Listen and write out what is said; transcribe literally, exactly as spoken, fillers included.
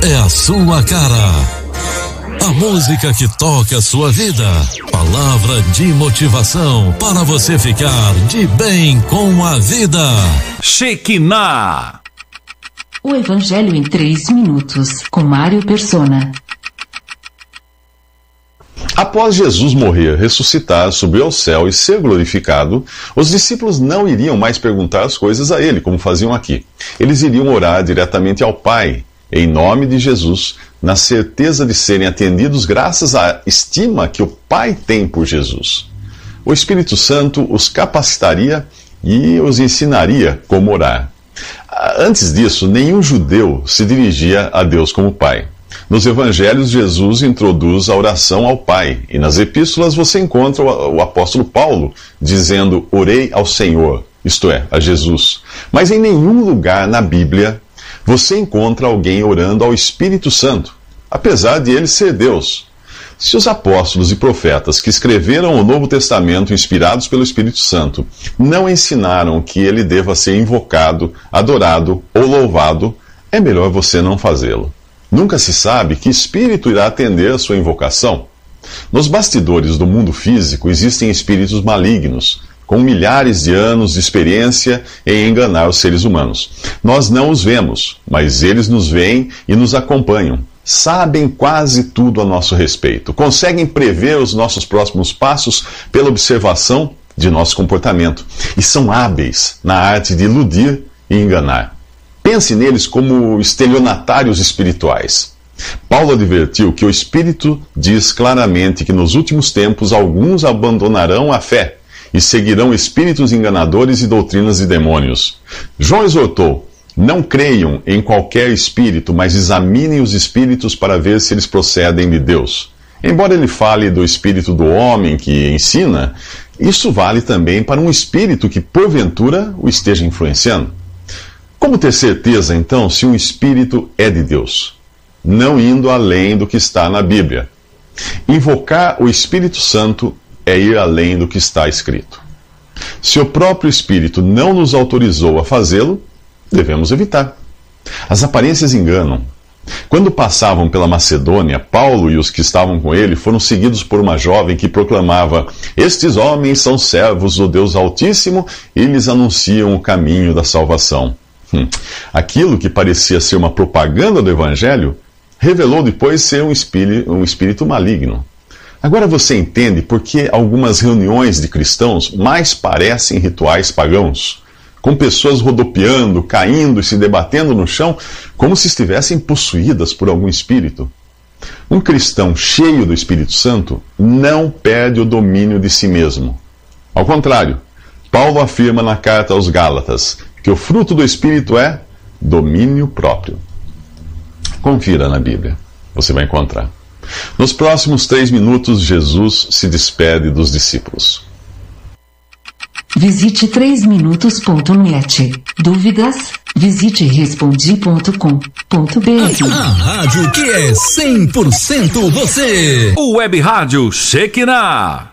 é a sua cara. A música que toca a sua vida. Palavra de motivação para você ficar de bem com a vida. Shekinah. O Evangelho em três minutos, com Mário Persona. Após Jesus morrer, ressuscitar, subir ao céu e ser glorificado, os discípulos não iriam mais perguntar as coisas a ele, como faziam aqui. Eles iriam orar diretamente ao Pai, em nome de Jesus, na certeza de serem atendidos graças à estima que o Pai tem por Jesus. O Espírito Santo os capacitaria e os ensinaria como orar. Antes disso, nenhum judeu se dirigia a Deus como Pai. Nos evangelhos, Jesus introduz a oração ao Pai, e nas epístolas você encontra o apóstolo Paulo dizendo, orei ao Senhor, isto é, a Jesus. Mas em nenhum lugar na Bíblia você encontra alguém orando ao Espírito Santo, apesar de ele ser Deus. Se os apóstolos e profetas que escreveram o Novo Testamento inspirados pelo Espírito Santo não ensinaram que ele deva ser invocado, adorado ou louvado, é melhor você não fazê-lo. Nunca se sabe que espírito irá atender a sua invocação. Nos bastidores do mundo físico existem espíritos malignos, com milhares de anos de experiência em enganar os seres humanos. Nós não os vemos, mas eles nos veem e nos acompanham. Sabem quase tudo a nosso respeito. Conseguem prever os nossos próximos passos pela observação de nosso comportamento. E são hábeis na arte de iludir e enganar. Pense neles como estelionatários espirituais. Paulo advertiu que o Espírito diz claramente que nos últimos tempos alguns abandonarão a fé e seguirão espíritos enganadores e doutrinas de demônios. João exortou, não creiam em qualquer espírito, mas examinem os espíritos para ver se eles procedem de Deus. Embora ele fale do espírito do homem que ensina, isso vale também para um espírito que porventura o esteja influenciando. Como ter certeza, então, se um espírito é de Deus? Não indo além do que está na Bíblia. Invocar o Espírito Santo é ir além do que está escrito. Se o próprio Espírito não nos autorizou a fazê-lo, devemos evitar. As aparências enganam. Quando passavam pela Macedônia, Paulo e os que estavam com ele foram seguidos por uma jovem que proclamava: estes homens são servos do Deus Altíssimo e lhes anunciam o caminho da salvação. Hum. Aquilo que parecia ser uma propaganda do Evangelho, revelou depois ser um espírito, um espírito maligno. Agora você entende por que algumas reuniões de cristãos mais parecem rituais pagãos, com pessoas rodopiando, caindo e se debatendo no chão, como se estivessem possuídas por algum espírito. Um cristão cheio do Espírito Santo não perde o domínio de si mesmo. Ao contrário, Paulo afirma na carta aos Gálatas que o fruto do Espírito é domínio próprio. Confira na Bíblia, você vai encontrar. Nos próximos três minutos, Jesus se despede dos discípulos. Visite três minutos ponto net. Dúvidas? Visite respondi ponto com ponto br. A, a rádio que é cem por cento você. O Web Rádio Shekinah.